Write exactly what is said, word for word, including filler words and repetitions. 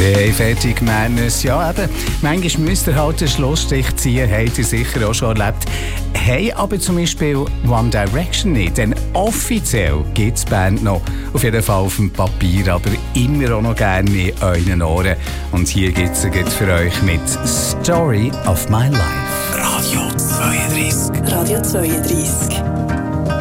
Hey, fertig, Madness. Ja, eben. Manchmal müsst ihr halt einen Schlussstrich ziehen, habt ihr sicher auch schon erlebt. Hey, aber zum Beispiel One Direction nicht, denn offiziell gibt es die Band noch. Auf jeden Fall auf dem Papier, aber immer auch noch gerne in euren Ohren. Und hier gibt es für euch mit Story of My Life. Radio zweiunddreißig. Radio zweiunddreißig.